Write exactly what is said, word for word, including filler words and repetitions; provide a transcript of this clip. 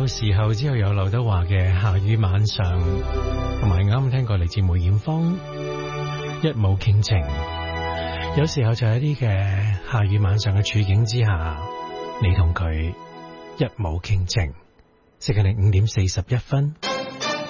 時候之後有劉德華嘅下雨晚上，同埋啱啱聽過嚟自梅艷芳一舞傾情。有時候就喺啲嘅下雨晚上嘅處境之下，你同佢一舞傾情。時間係五點四十一分。